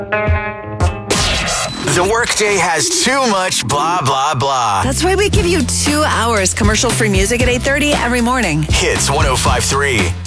The workday has too much blah, blah, blah. That's why we give you 2 hours commercial-free music at 8:30 every morning. Hits 105.3.